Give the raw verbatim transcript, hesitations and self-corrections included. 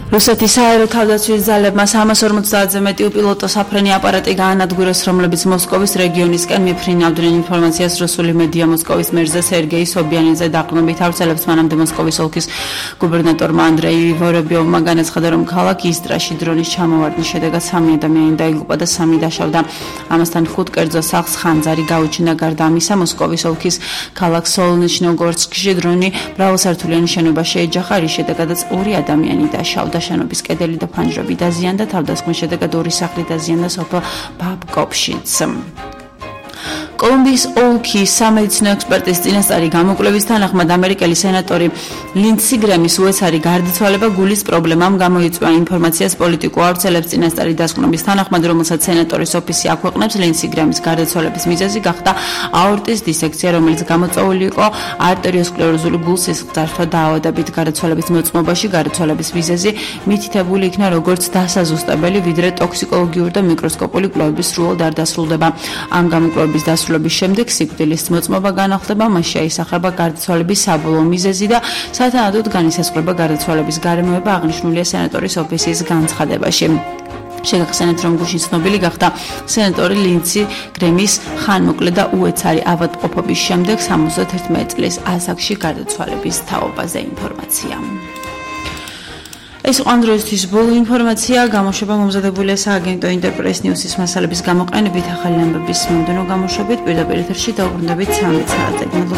რუსეთის საერო თავდაცვის ძალებმა სამას ორმოცდაათზე მეტი უპილოტო საფრენი აპარატი გაანადგურეს, რომლებიც მოსკოვის რეგიონისკენ მიფრინავდნენ ინფორმაციას რუსული მედია მოსკოვის მერზე სერგეი სობიანიძე დაყრდნობით ავრცელებს, მანამდე მოსკოვის ოლქის გუბერნატორმა ანდრეი ვორობიოვმა განაცხადა, რომ ქალაქ ისტრაში დრონის ჩამოვარდნის შედეგად სამი ადამიანი დაიღუპა და სამი დაშავდა. ამასთან ხუთ კერძო სახლს ხანძარი გაუჩინდა. გარდა ამისა, მოსკოვის ოლქის ქალაქ სოლნიჩნოგორსკში დრონი მრავალსართულიანი შენობა შეეჯახა, რის შედეგადაც ორი ადამიანი დაშავდა. შენობის კედელი და ფანჯრები დაზიანდა, თავდასხმის შედეგად ორი სახლი დაზიანდა სოფელ ბაბკოვშიც. კოლუმბიის ოლქის სამედიცინო ექსპერტის წინასწარი გამოკვლევის თანახმად ამერიკელი სენატორი ლინდსი გრემის უეცარი გარდაცვალება გულის პრობლემამ გამოიწვია. ინფორმაციას პოლიტიკურ ავრცელებს წინასწარი დასკვნების თანახმად, რომელსაც სენატორის ოფისი აქვეყნებს, ლინდსი გრემის გარდაცვალების მიზეზი გახდა აორტის დისექცია, რომელიც გამოწვეული იყო არტერიოსკლეროზული გულსისხლძართა დაავადებით. გარდაცვალების მოწმობაში გარდაცვალების მიზეზი მითითებული იქნა როგორც დასაზუსტებელი, ვიდრე ტოქსიკოლოგიური და მიკროსკოპული კვლევების სრულად არ დასრულდება. ამ გამოკვლევების დასრულების შემდეგ სიკვდილის მოწმობა განახლდება, მას შეისახება გარდაცვალების საბოლოო მიზეზი და სათანადოდ განისაზღვრება გარდაცვალების გარემოება, აღნიშნულია სენატორის ოფისის განცხადებაში. შეგახსენეთ, რომ გუშინ ცნობილი გახდა სენატორი ლინდსი გრემის ხანმოკლე და უეცარი ავადმყოფობის შემდეგ სამოცდაერთი წლის ასაკში გარდაცვალების თაობაზე ინფორმაცია. ეს იყო დღეისთვის ბოლო ინფორმაცია. გამოშვება მომზადებულია სააგენტო ინტერპრეს ნიუსის მასალების გამოყენებით. ახალი ამბების მომდევნო გამოშვებით პირდაპირ ეთერში დაუბრუნდებით სამი საათზე.